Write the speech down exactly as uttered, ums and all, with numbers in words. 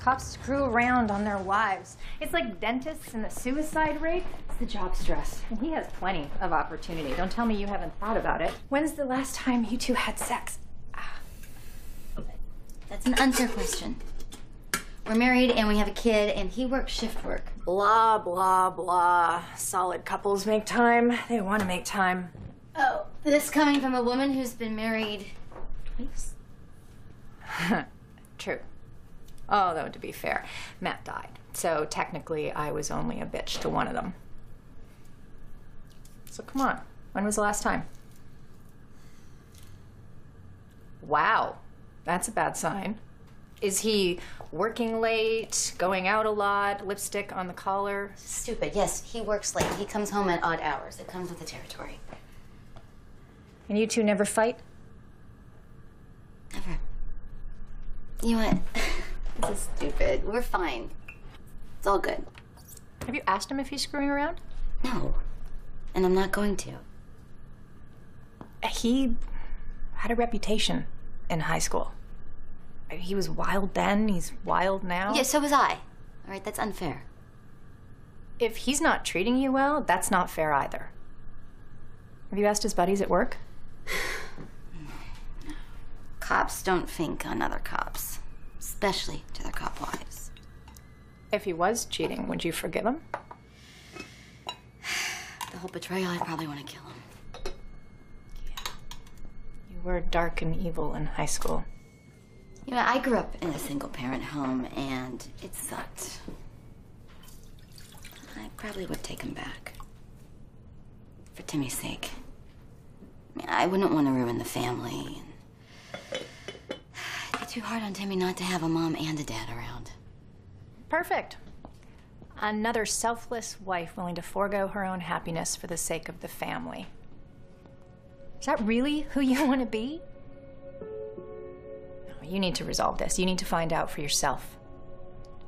Cops screw around on their wives. It's like dentists and the suicide rate. It's the job stress. And he has plenty of opportunity. Don't tell me you haven't thought about it. When's the last time you two had sex? Ah. That's an unfair question. We're married and we have a kid and he works shift work. Blah, blah, blah. Solid couples make time. They want to make time. Oh, this coming from a woman who's been married twice? True. Although, to be fair, Matt died. So technically, I was only a bitch to one of them. So come on. When was the last time? Wow. That's a bad sign. Is he working late, going out a lot, lipstick on the collar? Stupid. Yes, he works late. He comes home at odd hours. It comes with the territory. And you two never fight? Never. You know what? This is stupid. We're fine. It's all good. Have you asked him if he's screwing around? No. And I'm not going to. He had a reputation in high school. He was wild then, he's wild now. Yeah, so was I. All right, that's unfair. If he's not treating you well, that's not fair either. Have you asked his buddies at work? Cops don't think on other cops, especially to their cop wives. If he was cheating, would you forgive him? The whole betrayal, I'd probably want to kill him. Yeah. You were dark and evil in high school. You know, I grew up in a single-parent home, and it sucked. I probably would take him back. For Timmy's sake. I mean, I wouldn't want to ruin the family. And it'd be too hard on Timmy not to have a mom and a dad around. Perfect. Another selfless wife willing to forego her own happiness for the sake of the family. Is that really who you want to be? You need to resolve this. You need to find out for yourself.